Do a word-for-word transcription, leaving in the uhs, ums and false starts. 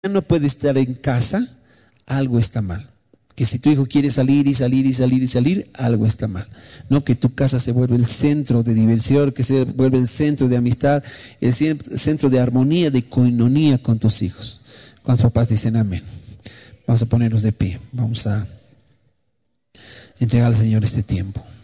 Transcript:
no puede estar en casa, algo está mal. Que si tu hijo quiere salir y salir y salir y salir, algo está mal. No que tu casa se vuelve el centro de diversión, que se vuelve el centro de amistad, el centro de armonía, de coinonía con tus hijos. ¿Cuántos papás dicen amén? Vamos a ponernos de pie. Vamos a entregar al Señor este tiempo.